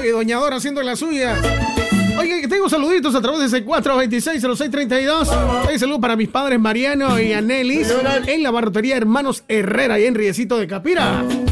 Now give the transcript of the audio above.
Oye, doñadora haciendo la suya. Oye, tengo saluditos a través de ese 426-0632. Oye, saludo para mis padres Mariano y Anelis en la barrotería Hermanos Herrera y en Riecito de Capira.